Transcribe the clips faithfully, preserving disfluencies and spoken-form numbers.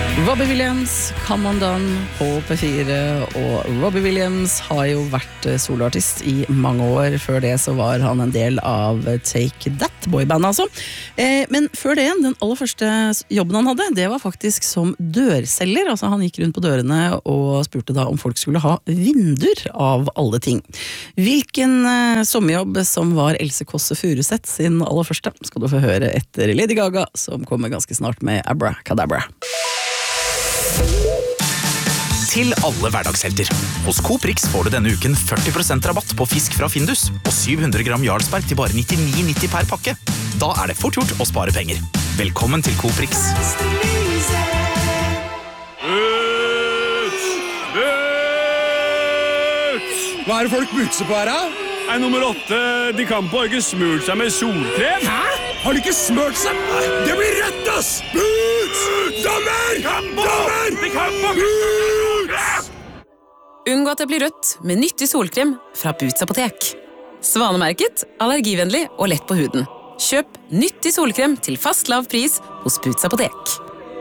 Robbie Williams, Come On Done på P fire, og Robbie Williams har jo vært soloartist i mange år. Før det så var han en del av Take That, boyband altså. Eh, men før det, den aller første jobben han hadde, det var faktisk som dørselger. Altså han gikk rundt på dørene og spurte da om folk skulle ha vinduer av alle ting. Hvilken eh, sommerjobb som var Else Kåsse Furuseth sin aller første, skal du få høre etter Lady Gaga, som kommer ganske snart med Abracadabra. Til alle hverdagshelter. Hos Coop Rix får du denne uken førti prosent rabatt på fisk fra Findus og syv hundre gram Jarlsberg til bare nittini nitti per pakke. Da er det fort gjort å spare penger. Velkommen til Coop Rix. Hva er det folk butser på her, da? Nei, nummer åtte, de kan på ikke smurt seg med solkrem. Hæ? Har de ikke smørt seg? Det blir rett, ass! Boots! Dommer! Dommer! De kan på Boots! Unngå at det blir rødt med nyttig solkrem fra Boots apotek. Svanemerket, allergivennlig og lett på huden. Kjøp nyttig solkrem til fast lav pris hos Boots apotek.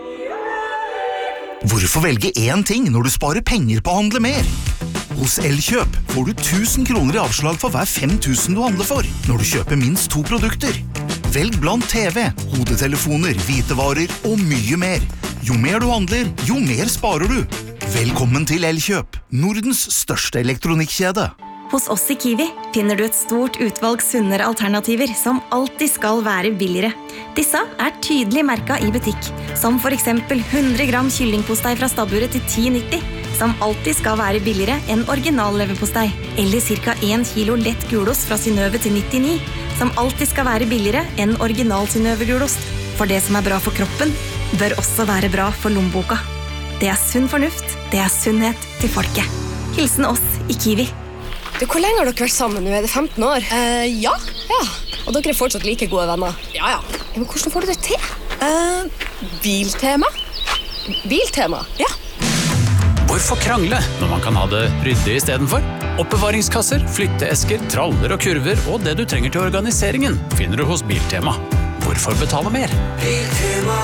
Hvorfor velge én ting når du sparer penger på å handle mer? Hos Elkjøp får du tusen kroner i avslag for hver fem tusen du handler for, når du kjøper minst to produkter. Velg blant T V, hodetelefoner, hvitevarer og mye mer. Jo mer du handler, jo mer sparer du. Velkommen til Elkjøp, Nordens største elektronikkjede. Hos oss i Kiwi finner du et stort utvalg sunnere alternativer som alltid skal være billigere. Disse er tydelig merket i butikk, som for eksempel hundre gram kyllingpostei fra stabburet til ti nitti, som alltid skal være billigere enn original leverpostei, eller cirka en kilo lett gulost fra Synnøve til nittini, som alltid skal være billigere enn original Synnøve gulost. For det som er bra for kroppen, bør også være bra for lommeboka. Det er sunn fornuft, det er sunnhet til folket. Hilsen oss i Kiwi. Du, hvor lenge har dere vært sammen nå? Er det femten år? Uh, ja. Ja, og dere er fortsatt like gode venner? Ja, ja. Ja, men hvordan får du det til? Uh, biltema. Biltema? Ja. Hvorfor krangle når man kan ha det ryddig i stedet for? Oppbevaringskasser, flytteesker, traller og kurver og det du trenger til organiseringen finner du hos Biltema. Hvorfor betale mer? Biltema.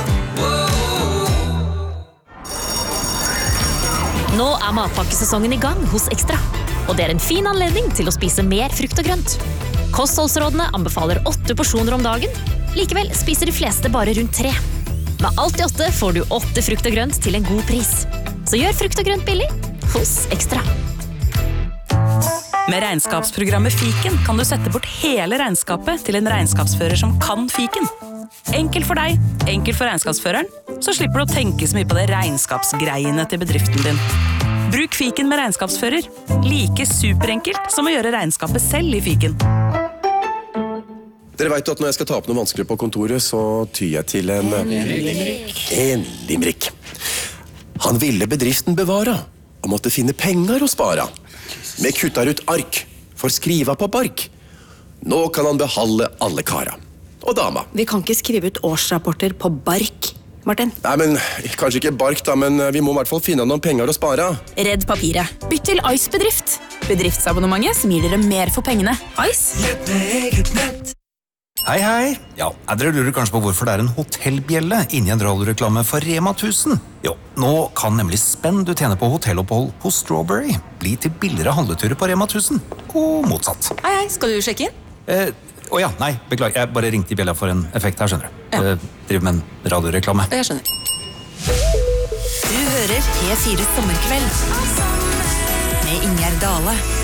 Nå er matpakkesesongen i gang hos Ekstra, og det er en fin anledning til å spise mer frukt og grønt. Kostholdsrådene anbefaler åtte porsjoner om dagen, likevel spiser de fleste bare rundt tre. Med alt i åtte får du åtte frukt og grønt til en god pris. Så gjør frukt og grønt billig hos Ekstra. Med regnskapsprogrammet Fiken kan du sette bort hele regnskapet til en regnskapsfører som kan Fiken. Enkelt for deg, enkelt for regnskapsføreren, så slipper du å tenke så mye på det regnskapsgreiene til bedriften din. Bruk Fiken med regnskapsfører. Like superenkelt som å gjøre regnskapet selv i Fiken. Dere vet at når jeg skal ta opp noe vanskelig på kontoret, så tyr jeg til en... En limerick. En limerick. Han ville bedriften bevara, og måtte finne penger å spara. Vi kuttar ut ark, for skriva på bark. Nå kan han behalde alle kara. Og dama. Vi kan ikke skrive ut årsrapporter på bark, Martin. Nei, men kanskje ikke bark da, men vi må i hvert fall finne noen penger å spara. Redd papiret. Bytt til Ice Bedrift. Bedriftsabonnementet som gir dere mer for pengene. Ice. Lett med eget nett. Hei, hei. Ja, dere lurer kanskje på hvorfor det er en hotellbjelle inni en radioreklame for Rema tusen. Jo, nå kan nemlig spenn du tjener på hotellopphold hos Strawberry bli til billigere handleturer på Rema tusen, og motsatt. Hei, hei. Skal du sjekke inn? Eh, å ja, nei, beklager. Jeg bare ringte i bjella for en effekt her, skjønner du. Ja. Eh, driver med en radioreklame. Jeg skjønner. Du hører P fire Sommerkveld med Ingjerd Dale.